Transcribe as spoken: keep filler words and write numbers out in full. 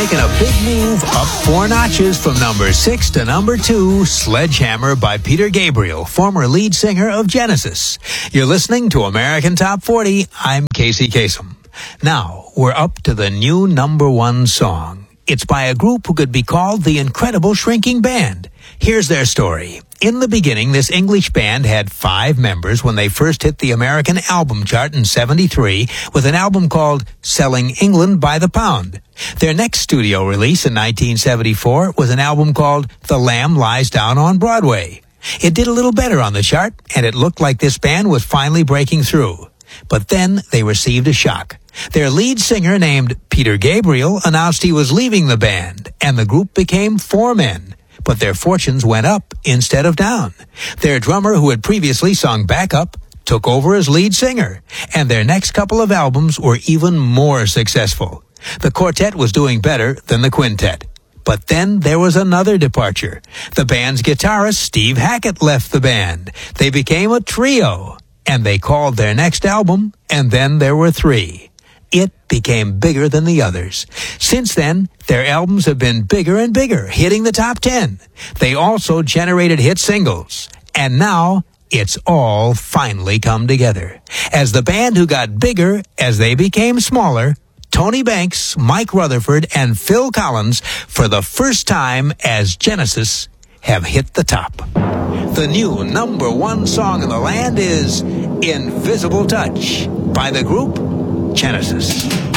making a big move up four notches from number six to number two, Sledgehammer by Peter Gabriel, former lead singer of Genesis. You're listening to American Top forty. I'm Casey Kasem. Now, we're up to the new number one song. It's by a group who could be called the Incredible Shrinking Band. Here's their story. In the beginning, this English band had five members when they first hit the American album chart in seventy-three with an album called Selling England by the Pound. Their next studio release in nineteen seventy-four was an album called The Lamb Lies Down on Broadway. It did a little better on the chart, and it looked like this band was finally breaking through. But then they received a shock. Their lead singer, named Peter Gabriel, announced he was leaving the band, and the group became four men. But their fortunes went up instead of down. Their drummer, who had previously sung backup, took over as lead singer, and their next couple of albums were even more successful. The quartet was doing better than the quintet. But then there was another departure. The band's guitarist, Steve Hackett, left the band. They became a trio, and they called their next album, And Then There Were Three. It became bigger than the others. Since then, their albums have been bigger and bigger, hitting the top ten. They also generated hit singles. And now, it's all finally come together. As the band who got bigger as they became smaller, Tony Banks, Mike Rutherford, and Phil Collins, for the first time as Genesis, have hit the top. The new number one song in the land is Invisible Touch by the group Genesis.